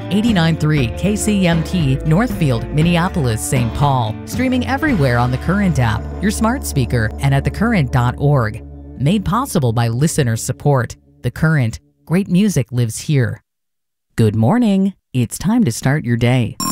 89.3 KCMT, Northfield, Minneapolis, St. Paul. Streaming everywhere on the Current app, your smart speaker, and at thecurrent.org. Made possible by listener support. The Current. Great music lives here. Good morning. It's time to start your day.